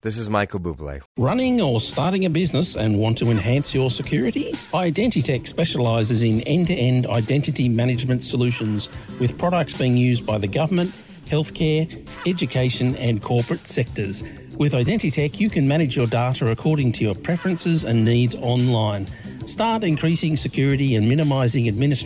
This is Michael Bublé. Running or starting a business and want to enhance your security? Identitech specialises in end-to-end identity management solutions with products being used by the government, healthcare, education and corporate sectors. With Identitech, you can manage your data according to your preferences and needs online. Start increasing security and minimising administration